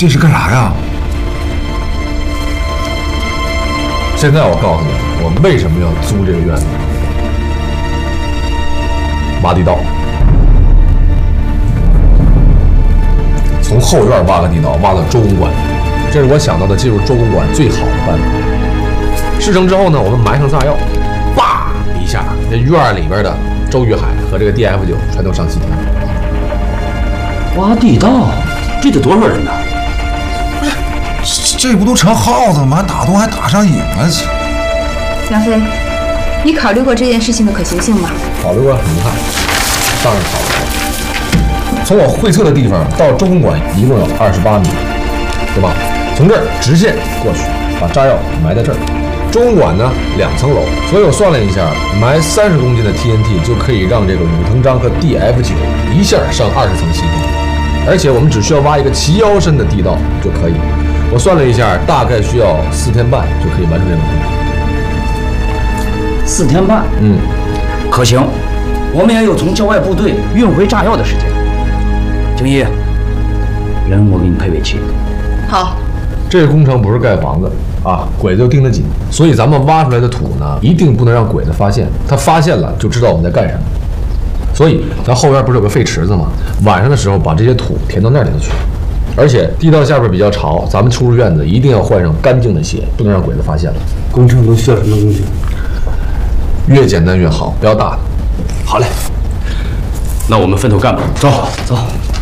这是干啥呀？ 现在我告诉你，我为什么要租这个院子？挖地道，从后院挖个地道，挖到周公馆，这是我想到的进入周公馆最好的办法。事成之后呢，我们埋上炸药，叭一下，这院里边的周玉海和这个 DF9全都上西天。 挖地道，这得多少人呢？ 不是，这不都成耗子了吗？还打洞还打上瘾了？ 梁飞，你考虑过这件事情的可行性吗？ 考虑过，你看，当然考虑过。从我绘测的地方到周公馆一共有28米，对吧？从这儿直线过去，把炸药埋在这儿。周公馆呢2层楼，所以我算了一下，埋30公斤的 TNT 就可以让这个武藤章和 DF9一下上20层西天，而且我们只需要挖一个齐腰深的地道就可以。我算了一下，大概需要4天半就可以完成这个工 4 程。 天半，可行。我们也有从郊外部队运回炸药的时间。景一，人我给你配尾气。 好。 这个工程不是盖房子啊，鬼子就盯得紧，所以咱们挖出来的土呢，一定不能让鬼子发现，他发现了就知道我们在干什么。所以咱后边不是有个废池子吗？晚上的时候把这些土填到那里头去。而且地道下边比较潮，咱们出入院子一定要换上干净的鞋，不能让鬼子发现了。 工程都需要什么工具？ 越简单越好，不要大的。 好嘞，那我们分头干吧。走走。